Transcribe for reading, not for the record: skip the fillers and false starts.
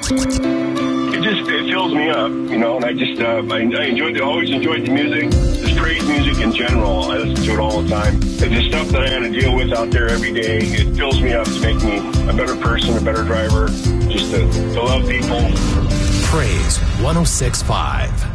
It fills me up, you know, and I always enjoyed the music, just praise music in general. I listen to it all the time. It's the stuff that I got to deal with out there every day. It fills me up to make me a better person, a better driver, just to love people. Praise 106.5.